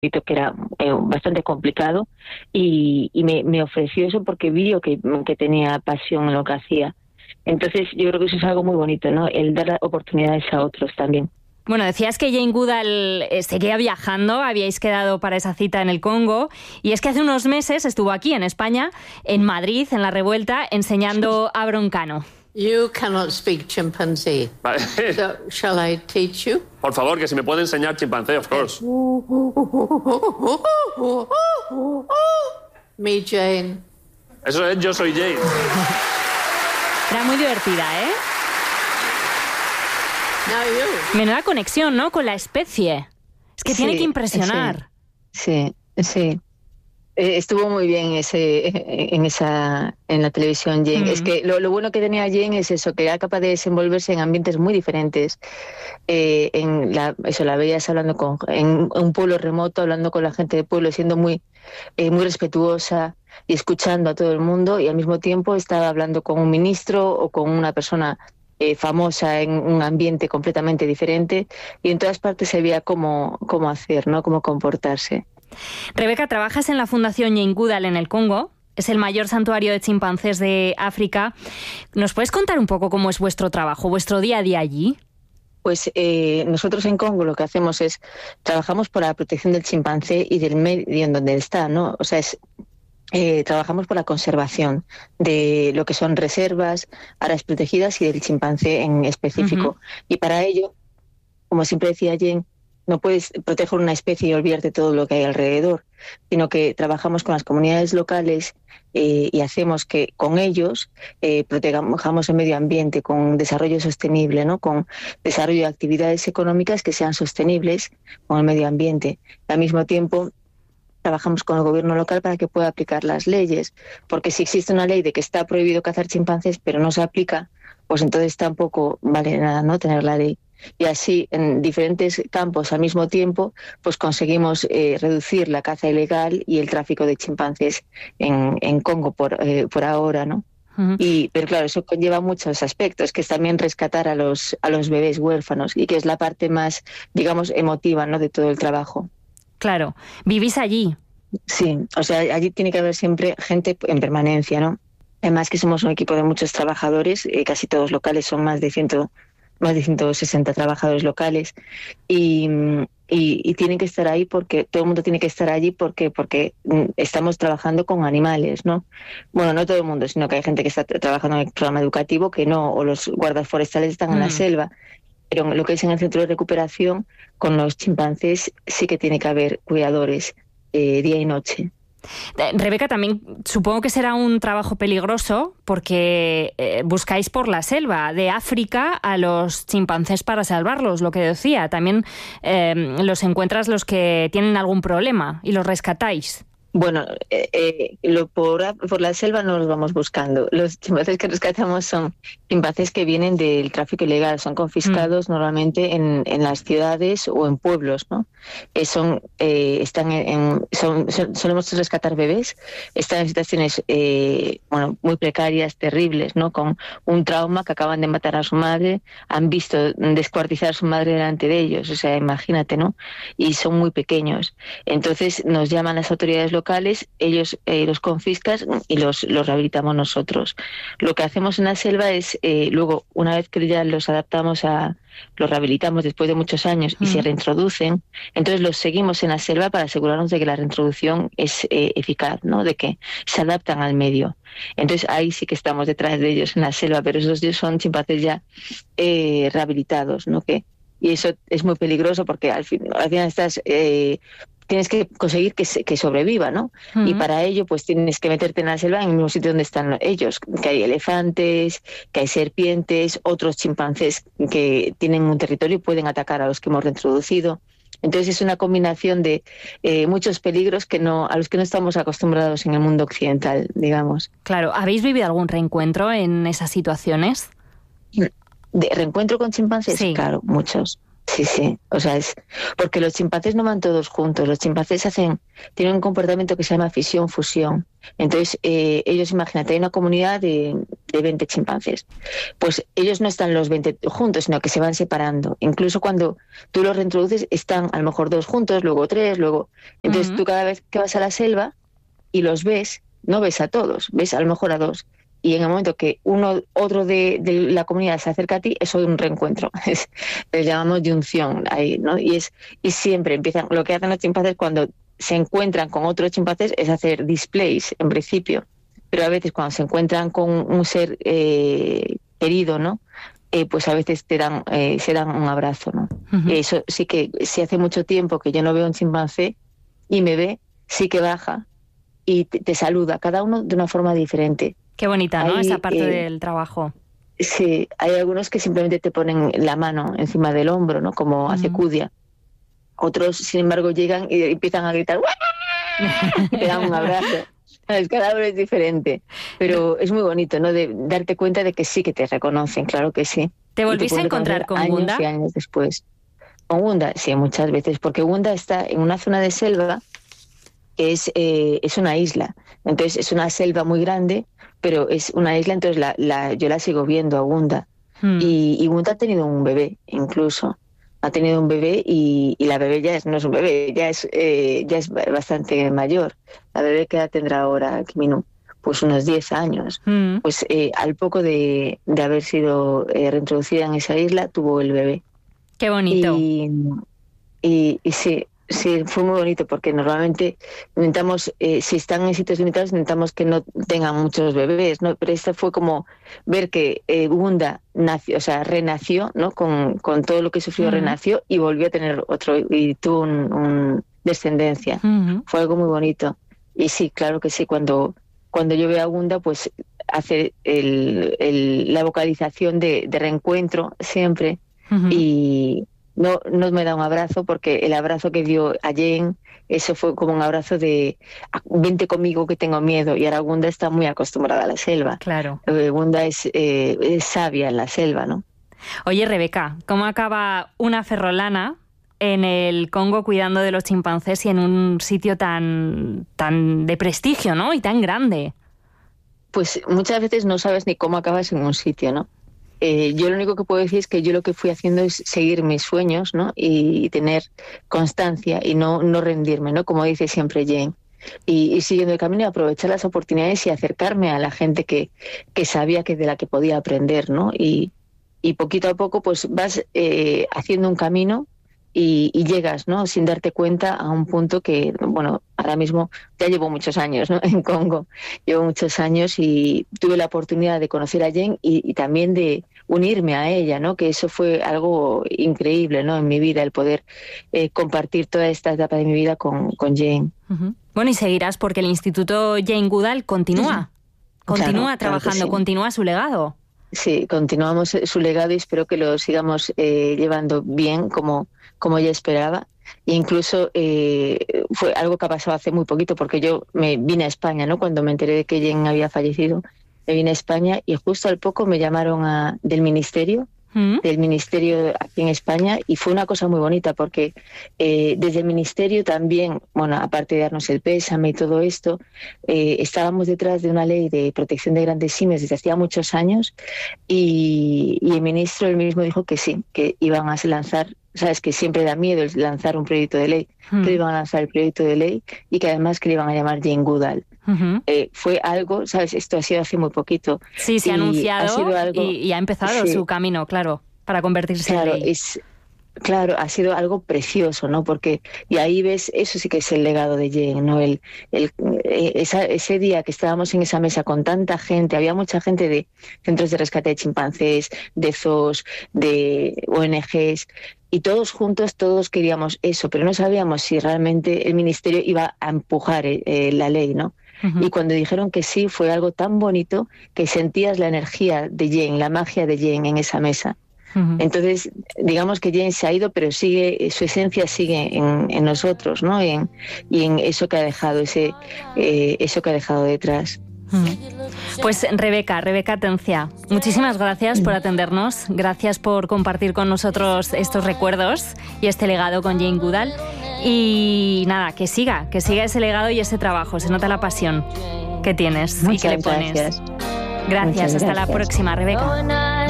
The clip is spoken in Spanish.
que era bastante complicado y me ofreció eso porque vio que tenía pasión en lo que hacía. Entonces yo creo que eso es algo muy bonito, ¿no? El dar oportunidades a otros también. Bueno, decías que Jane Goodall seguía viajando, habíais quedado para esa cita en el Congo, y es que hace unos meses estuvo aquí en España, en Madrid, en La Revuelta, enseñando a broncano. You cannot speak chimpanzee. Vale. So, shall I teach you? Por favor, que si me puede enseñar chimpancé, of course. Me, Jane. Eso es, yo soy Jane. Era muy divertida, ¿eh? Now you. Menuda conexión, ¿no?, con la especie. Es que tiene que impresionar. Sí. Estuvo muy bien en la televisión, Jane. Es que lo bueno que tenía Jane es eso, que era capaz de desenvolverse en ambientes muy diferentes. La veías hablando en un pueblo remoto, hablando con la gente del pueblo, siendo muy respetuosa y escuchando a todo el mundo, y al mismo tiempo estaba hablando con un ministro o con una persona famosa en un ambiente completamente diferente, y en todas partes se veía cómo hacer, ¿no?, cómo comportarse. Rebeca, trabajas en la Fundación Jane Goodall en el Congo. Es el mayor santuario de chimpancés de África. ¿Nos puedes contar un poco cómo es vuestro trabajo, vuestro día a día allí? Pues nosotros en Congo lo que hacemos es trabajamos por la protección del chimpancé y del medio en donde está, ¿no? O sea, trabajamos por la conservación de lo que son reservas, áreas protegidas y del chimpancé en específico. Y para ello, como siempre decía Jen, no puedes proteger una especie y olvidarte de todo lo que hay alrededor, sino que trabajamos con las comunidades locales y hacemos que con ellos protejamos el medio ambiente con desarrollo sostenible, ¿no?, con desarrollo de actividades económicas que sean sostenibles con el medio ambiente. Al mismo tiempo, trabajamos con el gobierno local para que pueda aplicar las leyes, porque si existe una ley de que está prohibido cazar chimpancés pero no se aplica, pues entonces tampoco vale nada, ¿no?, tener la ley. Y así, en diferentes campos al mismo tiempo, pues conseguimos reducir la caza ilegal y el tráfico de chimpancés en Congo por ahora, ¿no? Pero claro, eso conlleva muchos aspectos, que es también rescatar a los bebés huérfanos, y que es la parte más, digamos, emotiva, ¿no?, de todo el trabajo. Claro. ¿Vivís allí? Sí, o sea, allí tiene que haber siempre gente en permanencia, ¿no? Además que somos un equipo de muchos trabajadores, casi todos locales, son más de 160 trabajadores locales, y tienen que estar ahí porque todo el mundo tiene que estar allí porque estamos trabajando con animales, ¿no? Bueno, no todo el mundo, sino que hay gente que está trabajando en el programa educativo que no, o los guardas forestales están en la selva. Pero lo que es en el centro de recuperación, con los chimpancés sí que tiene que haber cuidadores día y noche. Rebeca, también supongo que será un trabajo peligroso porque buscáis por la selva de África a los chimpancés para salvarlos, lo que decía. También los encuentras los que tienen algún problema y los rescatáis. Bueno, por la selva no los vamos buscando. Los chimpancés que rescatamos son chimpancés que vienen del tráfico ilegal, son confiscados normalmente en las ciudades o en pueblos, ¿no? Solemos rescatar bebés, están en situaciones muy precarias, terribles, ¿no?, con un trauma, que acaban de matar a su madre, han visto descuartizar a su madre delante de ellos, o sea, imagínate, ¿no? Y son muy pequeños. Entonces nos llaman las autoridades locales, ellos los confiscan y los rehabilitamos nosotros. Lo que hacemos en la selva es, luego, una vez que ya los rehabilitamos después de muchos años y se reintroducen, entonces los seguimos en la selva para asegurarnos de que la reintroducción es eficaz, ¿no?, de que se adaptan al medio. Entonces ahí sí que estamos detrás de ellos en la selva, pero esos son chimpancés ya rehabilitados, ¿no? Y eso es muy peligroso porque al final tienes que conseguir que sobreviva, ¿no? Y para ello, pues tienes que meterte en la selva, en el mismo sitio donde están ellos, que hay elefantes, que hay serpientes, otros chimpancés que tienen un territorio y pueden atacar a los que hemos reintroducido. Entonces es una combinación de muchos peligros a los que no estamos acostumbrados en el mundo occidental, digamos. Claro, ¿habéis vivido algún reencuentro en esas situaciones? ¿De reencuentro con chimpancés? Sí. Claro, muchos. Sí, o sea, es porque los chimpancés no van todos juntos, los chimpancés tienen un comportamiento que se llama fisión-fusión. Entonces, ellos, imagínate, hay una comunidad de 20 chimpancés, pues ellos no están los 20 juntos, sino que se van separando. Incluso cuando tú los reintroduces, están a lo mejor 2 juntos, luego 3, luego... Entonces, tú cada vez que vas a la selva y los ves, no ves a todos, ves a lo mejor a 2. Y en el momento que otro de la comunidad se acerca a ti, eso es un reencuentro. Les llamamos yunción ahí, ¿no? Y siempre empiezan, lo que hacen los chimpancés cuando se encuentran con otros chimpancés es hacer displays, en principio. Pero a veces cuando se encuentran con un ser querido, ¿no? Pues a veces se dan un abrazo, ¿no? Uh-huh. Eso sí que, si hace mucho tiempo que yo no veo un chimpancé y me ve, sí que baja y te saluda, cada uno de una forma diferente. Qué bonita, ¿no? Esa parte del trabajo. Sí, hay algunos que simplemente te ponen la mano encima del hombro, ¿no? Como hace Cudia. Otros, sin embargo, llegan y empiezan a gritar ¡Uah! Y te dan un abrazo. Cada uno es diferente, pero es muy bonito, ¿no? De darte cuenta de que sí que te reconocen, claro que sí. ¿Te volviste a encontrar con Gunda? Años y años después. Con Gunda, sí, muchas veces, porque Gunda está en una zona de selva que es una isla. Entonces es una selva muy grande, pero es una isla, entonces yo la sigo viendo a Gunda. Y Gunda ha tenido un bebé, incluso. Ha tenido un bebé y la bebé no es un bebé, ya es bastante mayor. La bebé, ¿qué edad tendrá ahora, Kiminu? Pues unos 10 años. Pues al poco de haber sido reintroducida en esa isla, tuvo el bebé. Qué bonito. Y sí, fue muy bonito porque normalmente intentamos, si están en sitios limitados, intentamos que no tengan muchos bebés, ¿no? Pero esta fue como ver que Gunda nació, o sea, renació, ¿no? Con todo lo que sufrió, renació y volvió a tener otro y tuvo un descendencia. Fue algo muy bonito. Y sí, claro que sí, cuando yo veo a Gunda, pues hace la vocalización de reencuentro siempre. Y no me da un abrazo, porque el abrazo que dio a Jane, eso fue como un abrazo de vente conmigo que tengo miedo. Y ahora Gunda está muy acostumbrada a la selva. Claro. Gunda es sabia en la selva, ¿no? Oye, Rebeca, ¿cómo acaba una ferrolana en el Congo cuidando de los chimpancés y en un sitio tan de prestigio, ¿no? Y tan grande. Pues muchas veces no sabes ni cómo acabas en un sitio, ¿no? Yo lo único que puedo decir es que yo lo que fui haciendo es seguir mis sueños, ¿no? Y tener constancia y no rendirme, ¿no? Como dice siempre Jane. Y siguiendo el camino y aprovechar las oportunidades y acercarme a la gente que sabía de la que podía aprender, ¿no? Y poquito a poco pues vas haciendo un camino y llegas, ¿no? Sin darte cuenta a un punto que, bueno, ahora mismo ya llevo muchos años, ¿no? En Congo. Llevo muchos años y tuve la oportunidad de conocer a Jane y también de unirme a ella, ¿no? Que eso fue algo increíble, ¿no? En mi vida, el poder compartir toda esta etapa de mi vida con Jane. Uh-huh. Bueno, y seguirás porque el Instituto Jane Goodall continúa. Continúa trabajando, claro sí. Continúa su legado. Sí, continuamos su legado y espero que lo sigamos llevando bien como ella esperaba. E incluso fue algo que ha pasado hace muy poquito, porque yo me vine a España, ¿no? Cuando me enteré de que Jane había fallecido, me vine a España y justo al poco me llamaron del ministerio aquí en España, y fue una cosa muy bonita porque desde el ministerio también, bueno, aparte de darnos el pésame y todo esto, estábamos detrás de una ley de protección de grandes simios desde hacía muchos años y el ministro él mismo dijo que sí, que iban a lanzar, sabes que siempre da miedo lanzar un proyecto de ley, que iban a lanzar el proyecto de ley y que además que le iban a llamar Jane Goodall. Fue algo, sabes, esto ha sido hace muy poquito. Sí, se ha anunciado algo, y ha empezado su camino, claro, para convertirse en ley. Claro, ha sido algo precioso, ¿no? Porque, y ahí ves, eso sí que es el legado de Jane, ¿no? Ese día que estábamos en esa mesa con tanta gente, había mucha gente de centros de rescate de chimpancés, de zoos, de ONGs, y todos juntos, todos queríamos eso, pero no sabíamos si realmente el ministerio iba a empujar la ley, ¿no? Y cuando dijeron que sí, fue algo tan bonito que sentías la energía de Jane, la magia de Jane en esa mesa. Entonces, digamos que Jane se ha ido, pero su esencia sigue en nosotros, ¿no? Y en eso que ha dejado, eso que ha dejado detrás. Pues Rebeca Atencia, muchísimas gracias por atendernos, gracias por compartir con nosotros estos recuerdos y este legado con Jane Goodall. Y nada, que siga ese legado y ese trabajo, se nota la pasión que tienes y que le pones. Gracias. Gracias, hasta la próxima, Rebeca.